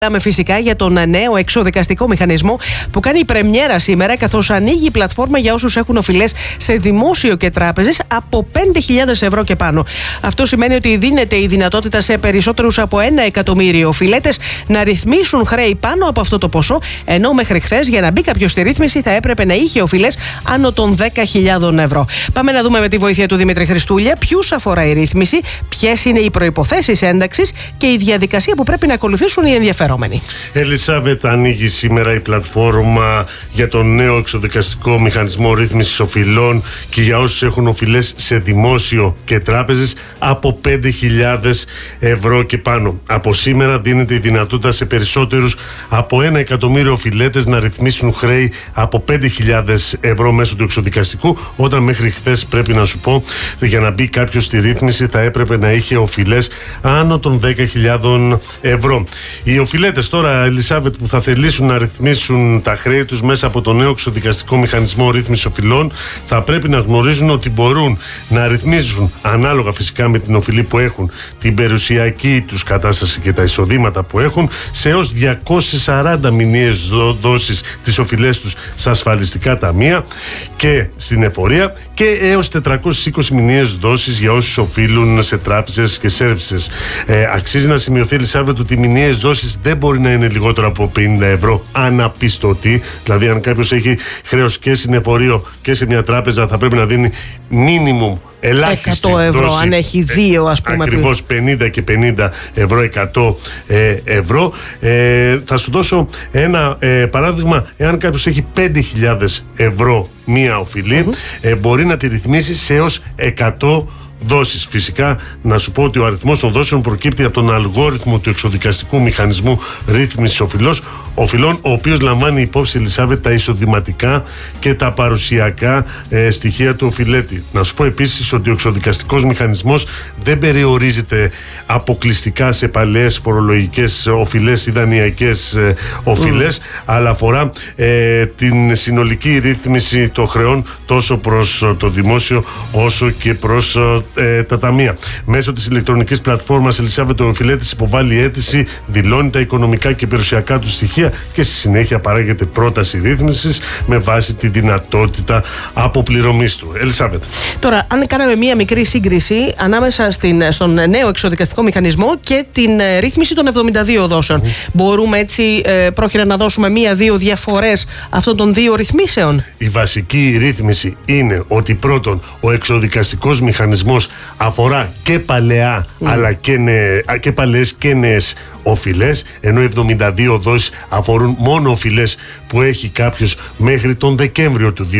Μιλάμε φυσικά για τον νέο εξωδικαστικό μηχανισμό που κάνει πρεμιέρα σήμερα, καθώς ανοίγει η πλατφόρμα για όσους έχουν οφειλές σε δημόσιο και τράπεζες από 5.000 ευρώ και πάνω. Αυτό σημαίνει ότι δίνεται η δυνατότητα σε περισσότερους από 1 εκατομμύριο οφειλέτες να ρυθμίσουν χρέη πάνω από αυτό το ποσό, ενώ μέχρι χθες για να μπει κάποιος στη ρύθμιση θα έπρεπε να είχε οφειλές άνω των 10.000 ευρώ. Πάμε να δούμε με τη βοήθεια του Δημήτρη Χριστούλια ποιους αφορά η ρύθμιση, ποιες είναι οι προϋποθέσεις ένταξης και η διαδικασία που πρέπει να ακολουθήσουν οι ενδιαφερόμενοι. Ελισάβετ, ανοίγει σήμερα η πλατφόρμα για τον νέο εξωδικαστικό μηχανισμό ρύθμισης οφειλών και για όσους έχουν οφειλές σε δημόσιο και τράπεζες από 5.000 ευρώ και πάνω. Από σήμερα δίνεται η δυνατότητα σε περισσότερους από 1 εκατομμύριο οφειλέτες να ρυθμίσουν χρέη από 5.000 ευρώ μέσω του εξωδικαστικού, όταν μέχρι χθες, πρέπει να σου πω, για να μπει κάποιος στη ρύθμιση θα έπρεπε να είχε οφειλές άνω των 10.000 ευρώ. Οι οφειλέτες τώρα, Ελισάβετ, που θα θελήσουν να ρυθμίσουν τα χρέη τους μέσα από το νέο εξωδικαστικό μηχανισμό ρύθμισης οφειλών θα πρέπει να γνωρίζουν ότι μπορούν να ρυθμίζουν, ανάλογα φυσικά με την οφειλή που έχουν, την περιουσιακή τους κατάσταση και τα εισοδήματα που έχουν, σε έως 240 μηνιαίες δόσεις τις οφειλές τους σε ασφαλιστικά ταμεία και στην εφορία και έως 420 μηνιαίες δόσεις για όσους οφείλουν σε τράπεζες και σέρβισες. Αξίζει να σημειωθεί, Ελισάβετ, ότι οι μηνιαίες δόσεις δεν μπορεί να είναι λιγότερο από 50 ευρώ αναπιστωτή. Δηλαδή, αν κάποιος έχει χρέος και στην εφορείο και σε μια τράπεζα, θα πρέπει να δίνει minimum ελάχιστη 100 ευρώ, δόση, αν έχει δύο, ας πούμε. Ακριβώς 50 και 50 ευρώ, 100 ευρώ. Θα σου δώσω ένα παράδειγμα. Εάν κάποιος έχει 5.000 ευρώ μία οφειλή, μπορεί να τη ρυθμίσει σε έως 100 δόσεις. Φυσικά, να σου πω ότι ο αριθμός των δόσεων προκύπτει από τον αλγόριθμο του εξωδικαστικού μηχανισμού ρύθμισης οφειλών, ο οποίος λαμβάνει υπόψη, Ελισάβετ, τα εισοδηματικά και τα παρουσιακά στοιχεία του οφειλέτη. Να σου πω επίσης ότι ο εξωδικαστικός μηχανισμός δεν περιορίζεται αποκλειστικά σε παλαιές φορολογικές οφειλές ή δανειακές οφειλές, αλλά αφορά την συνολική ρύθμιση των χρεών τόσο προς το δημόσιο όσο και προς τα ταμεία. Μέσω της ηλεκτρονικής πλατφόρμας, Ελισάβετ, ο οφειλέτης υποβάλλει αίτηση, δηλώνει τα οικονομικά και περιουσιακά του στοιχεία και στη συνέχεια παράγεται πρόταση ρύθμισης με βάση τη δυνατότητα αποπληρωμής του. Ελισάβετ. Τώρα, αν κάναμε μία μικρή σύγκριση ανάμεσα στον νέο εξωδικαστικό μηχανισμό και την ρύθμιση των 72 δόσεων, μπορούμε έτσι πρόχειρα να δώσουμε μία-δύο διαφορές αυτών των δύο ρυθμίσεων? Η βασική ρύθμιση είναι ότι πρώτον, ο εξωδικαστικός μηχανισμός αφορά και παλαιά αλλά και παλαιές και νέες οφειλές, ενώ 72 δόσεις αφορούν μόνο οφειλές που έχει κάποιος μέχρι τον Δεκέμβριο του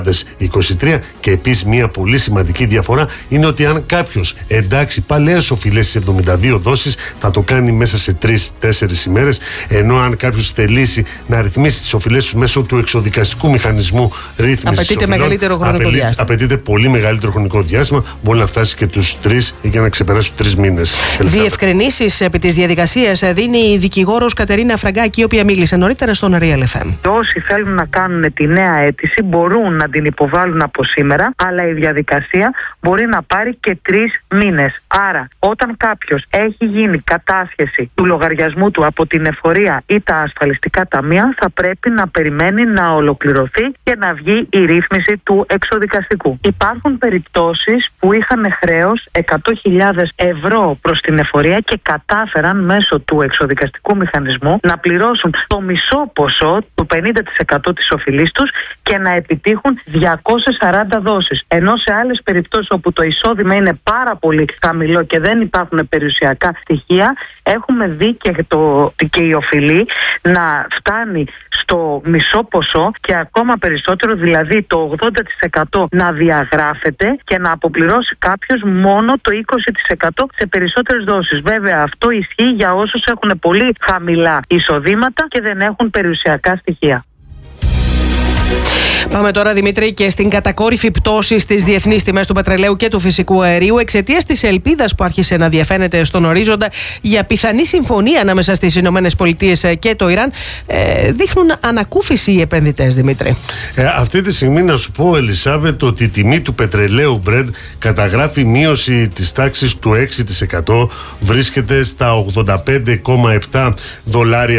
2023. Και επίσης μια πολύ σημαντική διαφορά είναι ότι αν κάποιος εντάξει παλαιές οφειλές στις 72 δόσεις θα το κάνει μέσα σε 3-4 ημέρες, ενώ αν κάποιος θελήσει να ρυθμίσει τις οφειλές του μέσω του εξωδικαστικού μηχανισμού ρύθμισης οφειλών, απαιτείται πολύ μεγαλύτερο χρονικό διάστημα, μπορεί να φτάσει και τους 3 ή και να ξεπεράσει τους 3 μήνες. Διευκρινήσεις επί της διαδικασίας δίνει η δικηγόρος Κατερίνα Φραγκάκη, η οποία μίλησε νωρίτερα στον Real FM. Όσοι θέλουν να κάνουν τη νέα αίτηση μπορούν να την υποβάλουν από σήμερα, αλλά η διαδικασία μπορεί να πάρει και 3 μήνες. Άρα, όταν κάποιος έχει γίνει κατάσχεση του λογαριασμού του από την εφορία ή τα ασφαλιστικά ταμεία, θα πρέπει να περιμένει να ολοκληρωθεί και να βγει η ρύθμιση του εξωδικαστικού. Υπάρχουν περιπτώσεις που είχαν χρέος 100.000 ευρώ προς την εφορία και κατάφεραν μέσω του εξωδικαστικού μηχανισμού να πληρώσουν το μισό ποσό, το 50% της οφειλής τους, και να επιτύχουν 240 δόσεις. Ενώ σε άλλες περιπτώσεις όπου το εισόδημα είναι πάρα πολύ χαμηλό και δεν υπάρχουν περιουσιακά στοιχεία, έχουμε δει και η οφειλή να φτάνει στο μισό ποσό και ακόμα περισσότερο, δηλαδή το 80% να διαγράφεται και να αποπληρώσει κάποιος μόνο το 20% σε περισσότερες δόσεις. Βέβαια, αυτό ισχύει για όσους έχουν πολύ χαμηλά εισοδήματα και δεν έχουν περιουσιακά στοιχεία. Πάμε τώρα, Δημήτρη, και στην κατακόρυφη πτώση στις διεθνείς τιμές του πετρελαίου και του φυσικού αερίου εξαιτίας της ελπίδας που άρχισε να διαφαίνεται στον ορίζοντα για πιθανή συμφωνία ανάμεσα στις ΗΠΑ και το Ιράν. Δείχνουν ανακούφιση οι επενδυτές, Δημήτρη. Αυτή τη στιγμή να σου πω, Ελισάβετ, ότι η τιμή του πετρελαίου Brent καταγράφει μείωση της τάξης του 6%, βρίσκεται στα $85,7